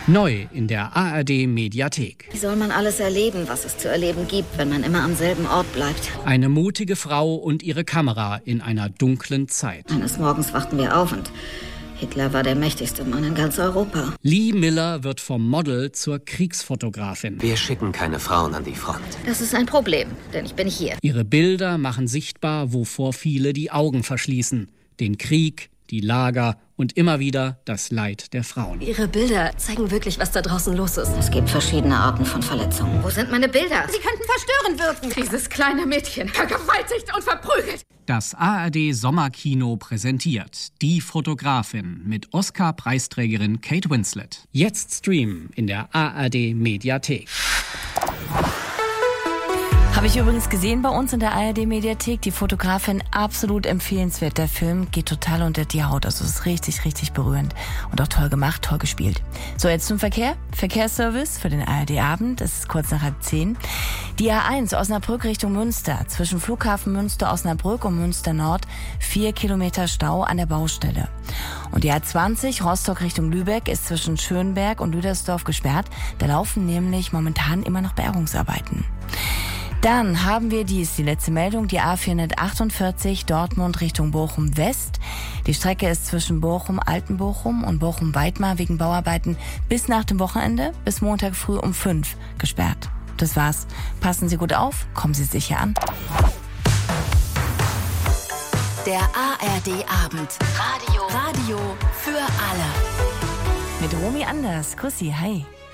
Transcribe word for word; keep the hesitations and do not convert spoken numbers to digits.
Neu in der A R D-Mediathek. Wie soll man alles erleben, was es zu erleben gibt, wenn man immer am selben Ort bleibt? Eine mutige Frau und ihre Kamera in einer dunklen Zeit. Eines Morgens wachten wir auf und Hitler war der mächtigste Mann in ganz Europa. Lee Miller wird vom Model zur Kriegsfotografin. Wir schicken keine Frauen an die Front. Das ist ein Problem, denn ich bin hier. Ihre Bilder machen sichtbar, wovor viele die Augen verschließen. Den Krieg, die Lager und immer wieder das Leid der Frauen. Ihre Bilder zeigen wirklich, was da draußen los ist. Es gibt verschiedene Arten von Verletzungen. Wo sind meine Bilder? Sie könnten verstörend wirken. Dieses kleine Mädchen, vergewaltigt und verprügelt. Das A R D-Sommerkino präsentiert Die Fotografin mit Oscar-Preisträgerin Kate Winslet. Jetzt streamen in der A R D-Mediathek. Habe ich übrigens gesehen bei uns in der A R D-Mediathek. Die Fotografin, absolut empfehlenswert. Der Film geht total unter die Haut. Also es ist richtig, richtig berührend. Und auch toll gemacht, toll gespielt. So, jetzt zum Verkehr. Verkehrsservice für den A R D-Abend. Es ist kurz nach halb zehn. Die A eins Osnabrück Richtung Münster. Zwischen Flughafen Münster Osnabrück und Münster Nord. Vier Kilometer Stau an der Baustelle. Und die A zwanzig Rostock Richtung Lübeck ist zwischen Schönberg und Lüdersdorf gesperrt. Da laufen nämlich momentan immer noch Bergungsarbeiten. Dann haben wir dies, die letzte Meldung, die A vierhundertachtundvierzig Dortmund Richtung Bochum West. Die Strecke ist zwischen Bochum, Altenbochum und Bochum-Weidmar wegen Bauarbeiten bis nach dem Wochenende, bis Montag früh um fünf gesperrt. Das war's. Passen Sie gut auf, kommen Sie sicher an. Der A R D-Abend. Radio. Radio für alle. Mit Romy Anders. Grüß Sie, hi.